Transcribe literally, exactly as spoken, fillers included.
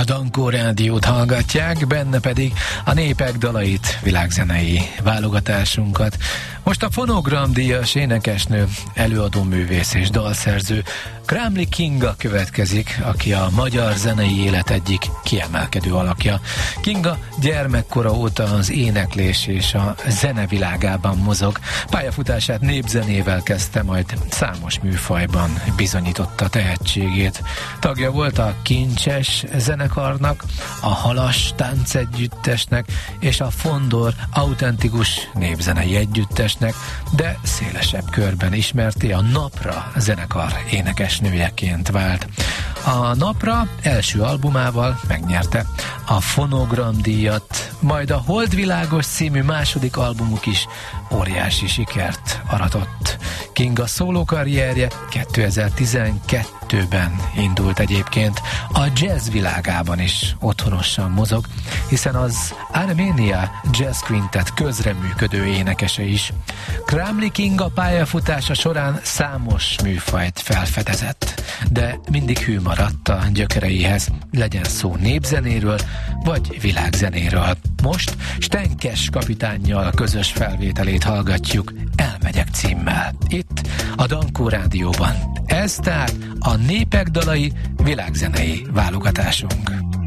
Dankó Rádiót hallgatják, benne pedig a népek dalait, világzenei válogatásunkat. Most a Fonogram díjas énekesnő, előadó művész és dalszerző Krámli Kinga következik, aki a magyar zenei élet egyik kiemelkedő alakja. Kinga gyermekkora óta az éneklés és a zene világában mozog. Pályafutását népzenével kezdte, majd számos műfajban bizonyította tehetségét. Tagja volt a Kincses zenekarnak, a Halas táncegyüttesnek és a Fondor autentikus népzenei együttesnek, de szélesebb körben ismerté a Napra zenekar énekesnőjeként vált. A Napra első albumával megnyerte a Fonogram díjat, majd a Holdvilágos című második albumuk is óriási sikert aratott. Kinga szólókarrierje kétezer-tizenkettőben indult egyébként. A jazz világában is otthonosan mozog, hiszen az Armenia Jazz Quintet közreműködő énekese is. Krámli Kinga pályafutása során számos műfajt felfedezett, de mindig hű maradt a gyökereihez, legyen szó népzenéről vagy világzenéről. Most Stenkes kapitánnyal közös felvételét hallgatjuk Elmegyek címmel. Itt a Dankó Rádióban. Ez tehát a népek dalai világzenei válogatásunk.